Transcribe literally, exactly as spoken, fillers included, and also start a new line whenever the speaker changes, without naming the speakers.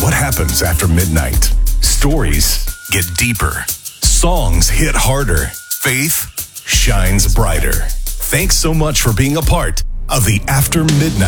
what happens after midnight. Stories get deeper. Songs hit harder. Faith shines brighter. Thanks so much for being a part of the After Midnight